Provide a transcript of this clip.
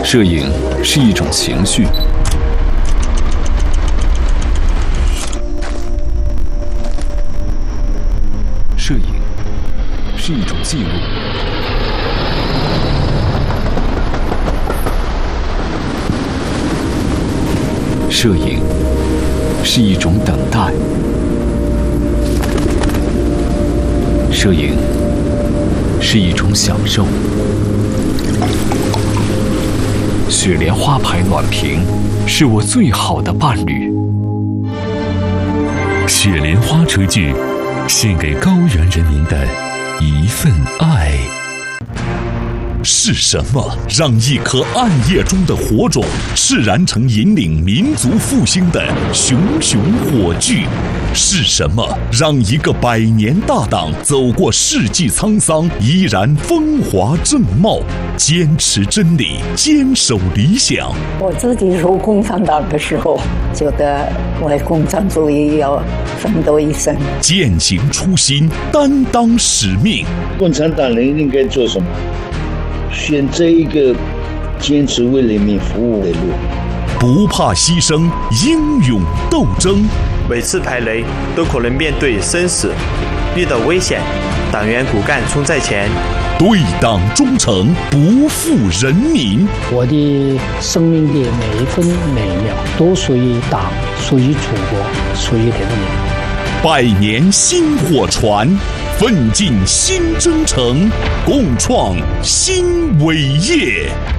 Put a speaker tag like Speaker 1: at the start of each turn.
Speaker 1: 摄影是一种情绪，摄影是一种记录，摄影是一种等待，摄影是一种享受。雪莲花牌暖瓶是我最好的伴侣。
Speaker 2: 雪莲花厨具，献给高原人民的一份爱。是什么让一颗暗夜中的火种释然成引领民族复兴的熊熊火炬？是什么让一个100年大党走过世纪沧桑依然风华正茂？坚持真理，坚守理想。
Speaker 3: 我自己入共产党的时候，觉得为共产主义要奋斗一生，
Speaker 2: 践行初心，担当使命。
Speaker 4: 共产党人应该做什么？选择一个坚持为人民服务的路，
Speaker 2: 不怕牺牲，英勇斗争。
Speaker 5: 每次排雷都可能面对生死，遇到危险，党员骨干冲在前，
Speaker 2: 对党忠诚，不负人民。
Speaker 6: 我的生命的每一分每一秒都属于党，属于祖国，属于人民。
Speaker 2: 100年新火传，奋进新征程，共创新伟业。